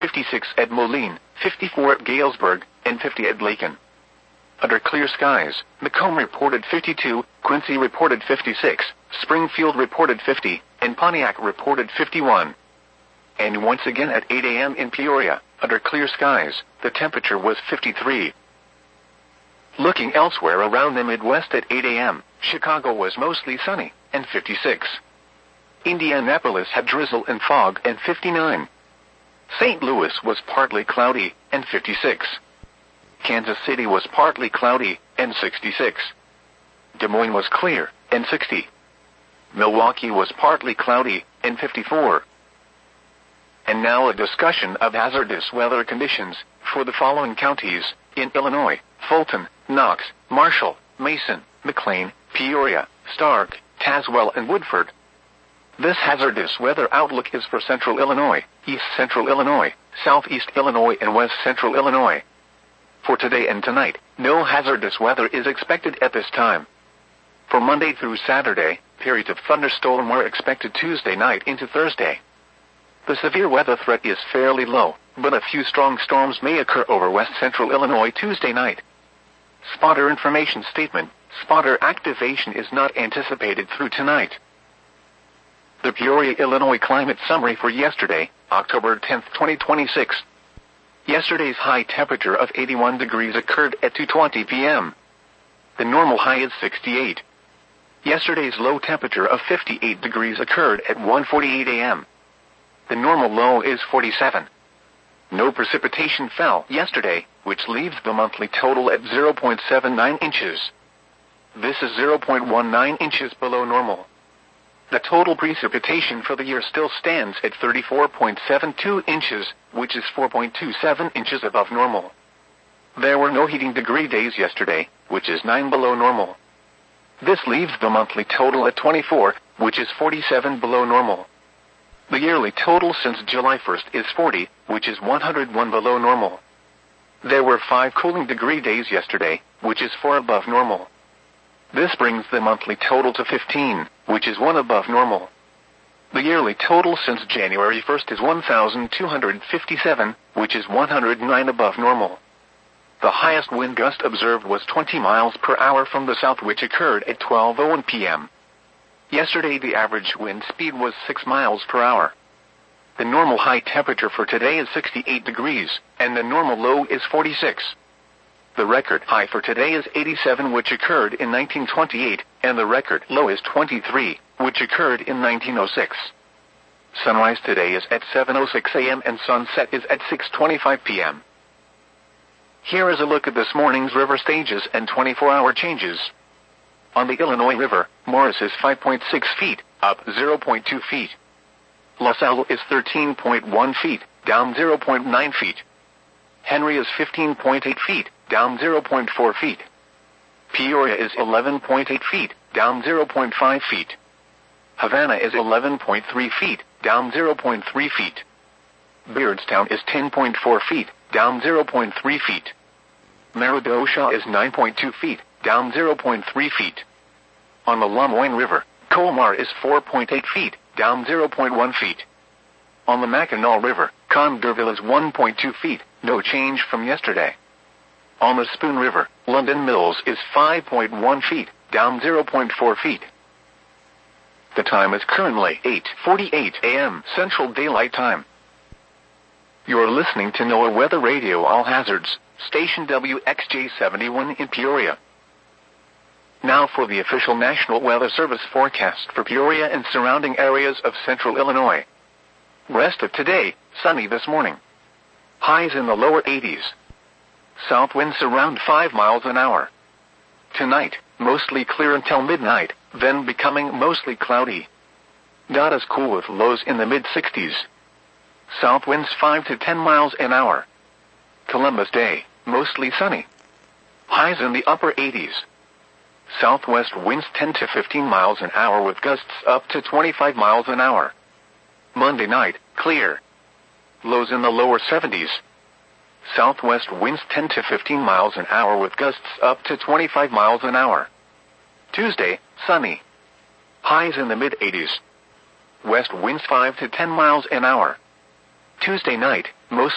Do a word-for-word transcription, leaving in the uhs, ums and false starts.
fifty-six at Moline, fifty-four at Galesburg, and fifty at Laken. Under clear skies, Macomb reported fifty-two, Quincy reported fifty-six, Springfield reported fifty, and Pontiac reported fifty-one. And once again at eight a m in Peoria, under clear skies, the temperature was fifty-three. Looking elsewhere around the Midwest at eight a m, Chicago was mostly sunny, and fifty-six. Indianapolis had drizzle and fog, and fifty-nine. Saint Louis was partly cloudy, and fifty-six. Kansas City was partly cloudy, and sixty-six. Des Moines was clear, and sixty. Milwaukee was partly cloudy, and fifty-four. And now a discussion of hazardous weather conditions for the following counties in Illinois: Fulton, Knox, Marshall, Mason, McLean, Peoria, Stark, Tazewell, and Woodford. This hazardous weather outlook is for Central Illinois, East Central Illinois, Southeast Illinois, and West Central Illinois. For today and tonight, no hazardous weather is expected at this time. For Monday through Saturday, periods of thunderstorm were expected Tuesday night into Thursday. The severe weather threat is fairly low, but a few strong storms may occur over West Central Illinois Tuesday night. Spotter information statement: spotter activation is not anticipated through tonight. The Peoria, Illinois climate summary for yesterday, October tenth, twenty twenty-six. Yesterday's high temperature of eighty-one degrees occurred at two twenty p m The normal high is sixty-eight. Yesterday's low temperature of fifty-eight degrees occurred at one forty-eight a m The normal low is forty-seven. No precipitation fell yesterday, which leaves the monthly total at zero point seven nine inches. This is zero point one nine inches below normal. The total precipitation for the year still stands at thirty-four point seven two inches, which is four point two seven inches above normal. There were no heating degree days yesterday, which is nine below normal. This leaves the monthly total at twenty-four, which is forty-seven below normal. The yearly total since July first is forty, which is one hundred one below normal. There were five cooling degree days yesterday, which is four above normal. This brings the monthly total to fifteen, which is one above normal. The yearly total since January first is one thousand two hundred fifty-seven, which is one hundred nine above normal. The highest wind gust observed was twenty miles per hour from the south, which occurred at twelve oh one p m Yesterday the average wind speed was six miles per hour. The normal high temperature for today is sixty-eight degrees, and the normal low is forty-six. The record high for today is eighty-seven, which occurred in nineteen twenty-eight, and the record low is twenty-three, which occurred in nineteen oh six. Sunrise today is at seven oh six a m and sunset is at six twenty-five p m Here is a look at this morning's river stages and twenty-four hour changes. On the Illinois River, Morris is five point six feet, up zero point two feet. LaSalle is thirteen point one feet, down zero point nine feet. Henry is fifteen point eight feet, down zero point four feet. Peoria is eleven point eight feet, down zero point five feet. Havana is eleven point three feet, down zero point three feet. Beardstown is ten point four feet, down zero point three feet. Meridosha is nine point two feet, down zero point three feet. On the Lemoyne River, Colmar is four point eight feet, down zero point one feet. On the Mackinac River, Congerville is one point two feet, no change from yesterday. On the Spoon River, London Mills is five point one feet, down zero point four feet. The time is currently eight forty-eight a m Central Daylight Time. You're listening to NOAA Weather Radio All Hazards, station W X J seventy-one in Peoria. Now for the official National Weather Service forecast for Peoria and surrounding areas of Central Illinois. Rest of today, sunny this morning. Highs in the lower eighties. South winds around five miles an hour. Tonight, mostly clear until midnight, then becoming mostly cloudy. Not as cool with lows in the mid-sixties. South winds five to ten miles an hour. Columbus Day, mostly sunny. Highs in the upper eighties. Southwest winds ten to fifteen miles an hour with gusts up to twenty-five miles an hour. Monday night, clear. Lows in the lower seventies. Southwest winds ten to fifteen miles an hour with gusts up to twenty-five miles an hour. Tuesday, sunny. Highs in the mid-eighties. West winds five to ten miles an hour. Tuesday night, most